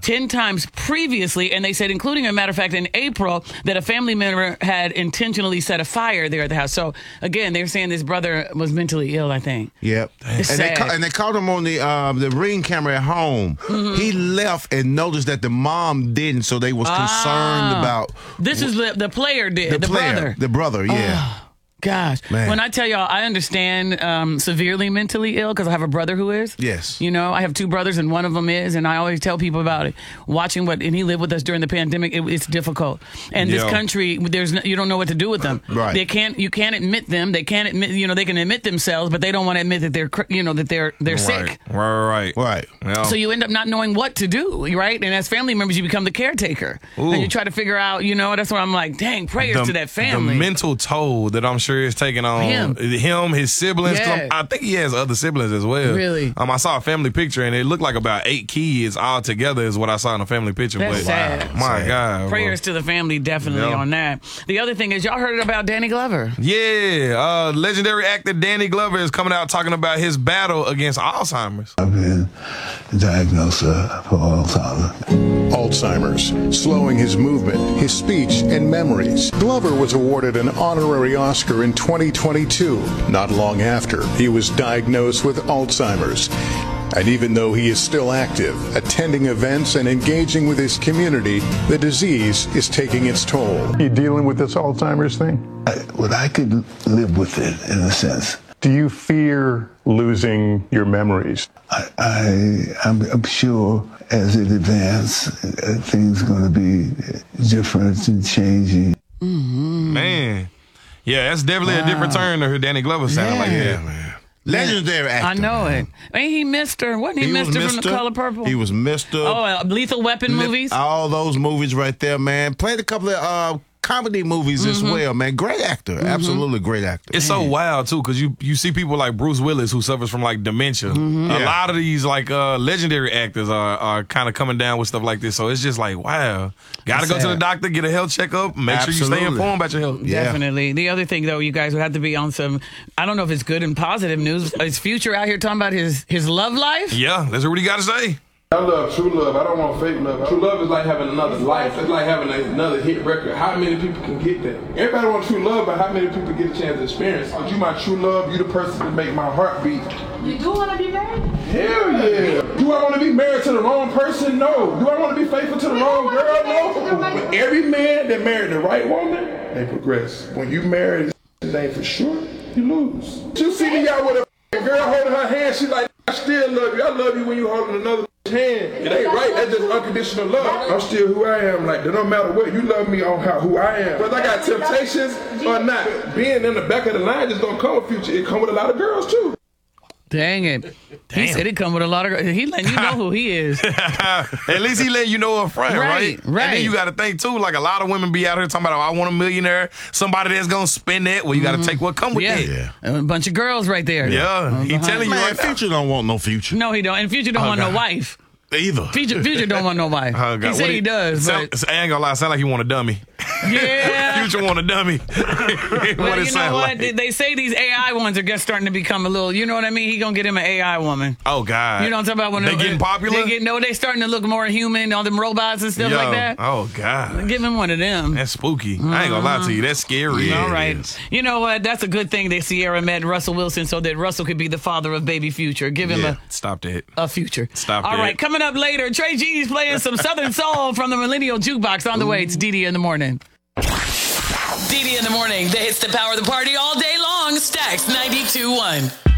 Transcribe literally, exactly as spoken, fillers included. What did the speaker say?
ten times previously, and they said, including, a matter of fact, in April, that a family member had intentionally set a fire there at the house. So, again, they're saying this brother was mentally ill, I think. Yep. It's and, they sad. ca- and they caught him on the uh, the Ring camera at home. Mm-hmm. He left and noticed that the mom didn't, so they was concerned ah, about... This is the, the player did, the, the player, brother. The brother, yeah. Oh. Gosh, Man. When I tell y'all, I understand um, severely mentally ill because I have a brother who is. Yes. You know, I have two brothers and one of them is, and I always tell people about it. Watching what, and he lived with us during the pandemic. It, it's difficult, and Yo. this country, there's no, you don't know what to do with them. Right. They can't. You can't admit them. They can't admit. You know, they can admit themselves, but they don't want to admit that they're. cr- You know, that they're they're Right, sick. right, right. Right. Yeah. So you end up not knowing what to do, right? And as family members, you become the caretaker, Ooh. and you try to figure out. You know, that's why I'm like, dang, prayers the, to that family. The mental toll that I'm sure is taking on Him. him his siblings. 'cause Yeah. I'm- I think he has other siblings as well. Really? Um, I saw a family picture and it looked like about eight kids all together is what I saw in a family picture. That's but sad. my Sad. God, Prayers bro. to the family, definitely Yeah. on that. The other thing is, y'all heard about Danny Glover. Yeah, uh, legendary actor Danny Glover is coming out talking about his battle against Alzheimer's. I've been diagnosed uh, for Alzheimer's. Alzheimer's, slowing his movement, his speech, and memories. Glover was awarded an honorary Oscar in twenty twenty-two, not long after he was diagnosed with Alzheimer's. And even though he is still active, attending events and engaging with his community, the disease is taking its toll. You dealing with this Alzheimer's thing? I, well, I could live with it in a sense. Do you fear losing your memories? I, I I'm, I'm sure as it advances, uh, things are going to be different and changing. Mm-hmm. Man, yeah, that's definitely wow. a different turn to hear Danny Glover sound yeah. like that, man. Legendary actor. I know it. Ain't he Mister? Wasn't he, He was Mister from Mister The Color Purple? He was Mister Oh, uh, Lethal Weapon Li- movies? All those movies right there, man. Played a couple of uh, comedy movies Mm-hmm. as well, man. Great actor. Mm-hmm. Absolutely great actor. It's so wild too, because you you see people like Bruce Willis who suffers from like dementia. Mm-hmm. A Yeah. lot of these like uh, legendary actors are are kind of coming down with stuff like this. So it's just like wow, got to go to the sad. doctor, get a health checkup, make sure you stay Absolutely. informed about your health. Yeah. Definitely. The other thing, though, you guys would have to be on some, I don't know if it's good and positive news. Is Future out here talking about his, his love life? Yeah, that's what he got to say. I love true love. I don't want fake love. True love is like having another life. It's like having another hit record. How many people can get that? Everybody wants true love, but how many people get a chance to experience it? You my true love. You the person that make my heart beat. You do want to be married? Hell yeah. Do I want to be married to the wrong person? No. Do I want to be faithful to the wrong girl? No. But every man that married the right woman, they progress. When you marry this ain't for sure, you lose. You see me out with a girl holding her hand, she like, I still love you. I love you when you holding another hand. It ain't right. That's just unconditional love. I'm still who I am. Like, no matter what, you love me on how who I am. Whether I got temptations or not, being in the back of the line just don't come with Future. It come with a lot of girls too. Dang it. Damn. He said it come with a lot of, he letting you know who he is. At least he letting you know up front, Right, right? right. And then you got to think too, like a lot of women be out here talking about, oh, I want a millionaire, somebody that's gonna spend that. Well, you got to take what come with Yeah. it. Yeah. And a bunch of girls right there. Yeah, he behind. telling you Man, right now. Future don't want no future. No, he don't. And Future don't Oh, want no God. wife. Either. Future, Future don't want no wife. Oh, God. He What said he does, Sound, but I ain't gonna lie, sound like he want a dummy. yeah. Future want a dummy. what Well, it you know sound what? like. They, they say these A I ones are just starting to become a little, you know what I mean? He gonna get him an A I woman. Oh God. You know what I'm talking about? When they getting popular? They get, no, they starting to look more human, all them robots and stuff Yo, like that. Oh God. Give him one of them. That's spooky. I ain't gonna lie to you. That's scary. All Yeah, right. it is. You know what? That's a good thing that Sierra met Russell Wilson so that Russell could be the father of baby Future. Give him Yeah, stop that. a, a future. Stop All that. right, coming up later, Trey G's playing some Southern Soul from the Millennial Jukebox. On the way, it's D D in the morning. D D in the morning, the hits that power the party all day long. Stacks ninety-two point one.